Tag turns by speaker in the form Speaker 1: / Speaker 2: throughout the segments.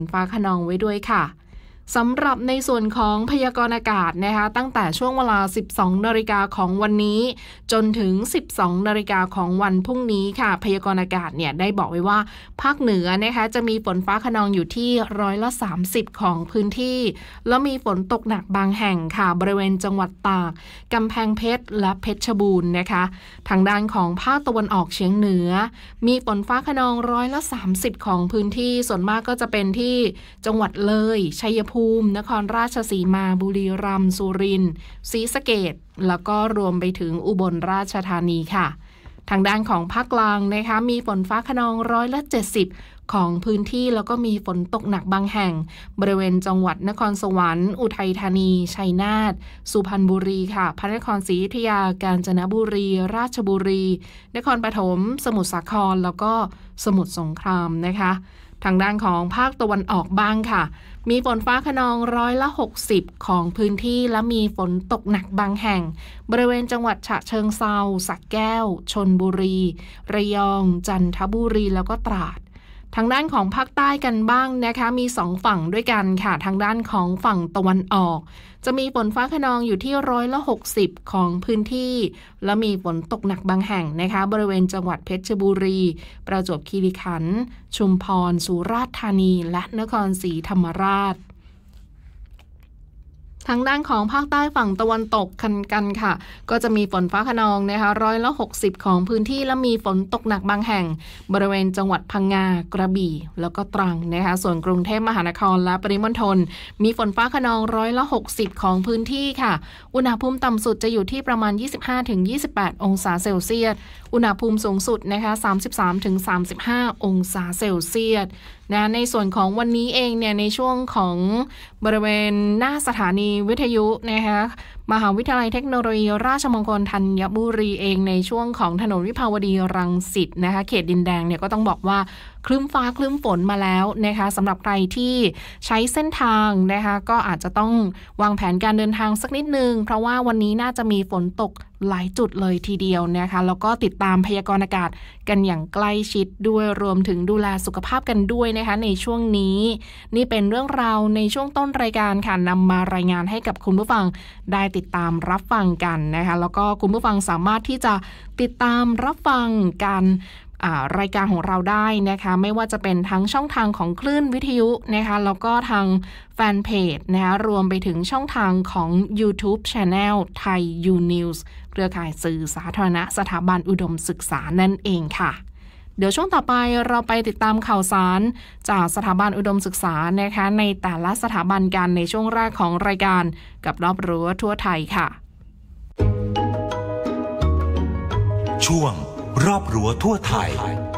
Speaker 1: ฟ้าคะนองไว้ด้วยค่ะสำหรับในส่วนของพยากรณ์อากาศนะคะตั้งแต่ช่วงเวลา 12 นาฬิกาของวันนี้จนถึง 12 นาฬิกาของวันพรุ่งนี้ค่ะพยากรณ์อากาศเนี่ยได้บอกไว้ว่าภาคเหนือนะคะจะมีฝนฟ้าคะนองอยู่ที่30%ของพื้นที่แล้วมีฝนตกหนักบางแห่งค่ะบริเวณจังหวัดตากกำแพงเพชรและเพชรบูรณ์นะคะทางด้านของภาคตะวันออกเฉียงเหนือมีฝนฟ้าคะนอง30%ของพื้นที่ส่วนมากก็จะเป็นที่จังหวัดเลยชัยภูมินครราชสีมาบุรีรัมย์สุรินทร์ศรีสะเกษแล้วก็รวมไปถึงอุบลราชธานีค่ะทางด้านของภาคกลางนะคะมีฝนฟ้าคะนอง70%ของพื้นที่แล้วก็มีฝนตกหนักบางแห่งบริเวณจังหวัดนครสวรรค์อุทัยธานีชัยนาทสุพรรณบุรีค่ะพระนครศรีอยุธยากาญจนบุรีราชบุรีนครปฐมสมุทรสาครแล้วก็สมุทรสงครามนะคะทางด้านของภาคตะวันออกบ้างค่ะมีฝนฟ้าคะนอง60%ของพื้นที่และมีฝนตกหนักบางแห่งบริเวณจังหวัดฉะเชิงเทราสระแก้วชลบุรีระยองจันทบุรีแล้วก็ตราดทางด้านของภาคใต้กันบ้างนะคะมี2ฝั่งด้วยกันค่ะทางด้านของฝั่งตะวันออกจะมีฝนฟ้าคะนองอยู่ที่60%ของพื้นที่และมีฝนตกหนักบางแห่งนะคะบริเวณจังหวัดเพชรบุรีประจวบคีรีขันธ์ชุมพรสุราษฎร์ธานีและนครศรีธรรมราชทางด้านของภาคใต้ฝั่งตะวันตกกันค่ะก็จะมีฝนฟ้าคะนองนะคะ60%ของพื้นที่และมีฝนตกหนักบางแห่งบริเวณจังหวัดพังงากระบี่แล้วก็ตรังนะคะส่วนกรุงเทพมหานครและปริมณฑลมีฝนฟ้าคะนอง60%ของพื้นที่ค่ะอุณหภูมิต่ำสุดจะอยู่ที่ประมาณ 25-28 องศาเซลเซียสอุณหภูมิสูงสุดนะคะ 33-35 องศาเซลเซียสนะในส่วนของวันนี้เองเนี่ยในช่วงของบริเวณหน้าสถานีวิทยุนะคะมหาวิทยาลัยเทคโนโลยีราชมงคลธัญบุรีเองในช่วงของถนนวิภาวดีรังสิตนะคะเขตดินแดงเนี่ยก็ต้องบอกว่าครึ้มฟ้าครึ้มฝนมาแล้วนะคะสำหรับใครที่ใช้เส้นทางนะคะก็อาจจะต้องวางแผนการเดินทางสักนิดนึงเพราะว่าวันนี้น่าจะมีฝนตกหลายจุดเลยทีเดียวนะคะแล้วก็ติดตามพยากรณ์อากาศกันอย่างใกล้ชิดด้วยรวมถึงดูแลสุขภาพกันด้วยนะคะในช่วงนี้นี่เป็นเรื่องราวในช่วงต้นรายการค่ะนำมารายงานให้กับคุณผู้ฟังได้ติดตามรับฟังกันนะคะแล้วก็คุณผู้ฟังสามารถที่จะติดตามรับฟังการรายการของเราได้นะคะไม่ว่าจะเป็นทั้งช่องทางของคลื่นวิทยุนะคะแล้วก็ทางแฟนเพจนะคะรวมไปถึงช่องทางของ YouTube Channel ไทย U-News เครือข่ายสื่อสาธารณะสถาบันอุดมศึกษานั่นเองค่ะเดี๋ยวช่วงต่อไปเราไปติดตามข่าวสารจากสถาบันอุดมศึกษานะคะในแต่ละสถาบันกันในช่วงแรกของรายการกับรอบรั้วทั่วไทยค่ะ
Speaker 2: ช่วงรอบรั้วทั่วไทย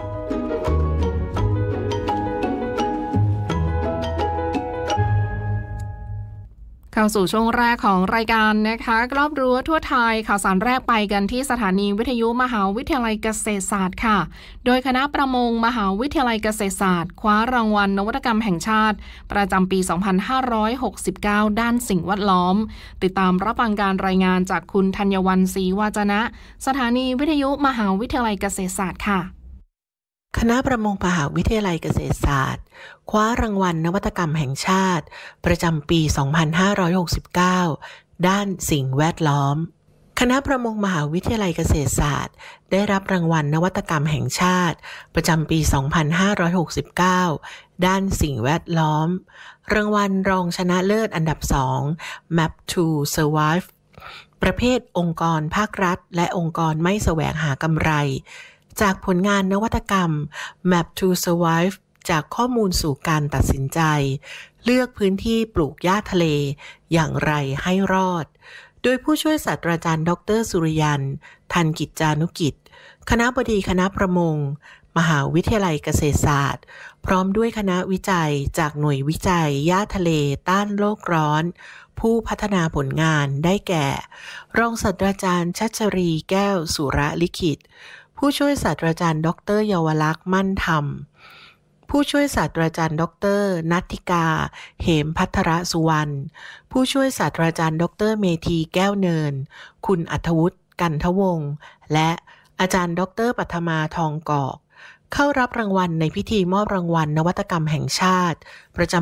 Speaker 1: เข้าสู่ช่วงแรกของรายการนะคะรอบรั้วทั่วไทยข่าวสารแรกไปกันที่สถานีวิทยุมหาวิทยาลัยเกษตรศาสตร์ค่ะโดยคณะประมงมหาวิทยาลัยเกษตรศาสตร์คว้ารางวัลนวัตกรรมแห่งชาติประจำปี 2569 ด้านสิ่งแวดล้อมติดตามรับฟังการรายงานจากคุณธัญวรรณศรีวาจนะสถานีวิทยุมหาวิทยาลัยเกษตรศาสตร์ค่ะ
Speaker 3: คณะประมงมหาวิทยาลัยเกษตรศาสตร์คว้ารางวัลนวัตกรรมแห่งชาติประจำปี 2569 ด้านสิ่งแวดล้อมคณะประมงมหาวิทยาลัยเกษตรศาสตร์ได้รับรางวัลนวัตกรรมแห่งชาติประจำปี 2569 ด้านสิ่งแวดล้อมรางวัลรองชนะเลิศอันดับ 2 Map to Survive ประเภทองค์กรภาครัฐและองค์กรไม่แสวงหากำไรจากผลงานนวัตกรรม Map to Survive จากข้อมูลสู่การตัดสินใจเลือกพื้นที่ปลูกหญ้าทะเลอย่างไรให้รอดโดยผู้ช่วยศาสตราจารย์ดร.สุริยันทันกิจจานุกิจคณบดีคณะประมงมหาวิทยาลัยเกษตรศาสตร์พร้อมด้วยคณะวิจัยจากหน่วยวิจัยหญ้าทะเลต้านโลกร้อนผู้พัฒนาผลงานได้แก่รองศาสตราจารย์ชัชรีแก้วสุระลิขิตผู้ช่วยศาสตราจารย์ดร.เยาวลักษณ์มั่นธรรมผู้ช่วยศาสตราจารย์ดร.ณัฐิกาเหมภัทรสุวรรณผู้ช่วยศาสตราจารย์ดร.เมธีแก้วเนินคุณอัธวุฒิกันทวงศ์และอาจารย์ดร.ปัทมาทองกอกเข้ารับรางวัลในพิธีมอบรางวัลนวัตกรรมแห่งชาติประจำ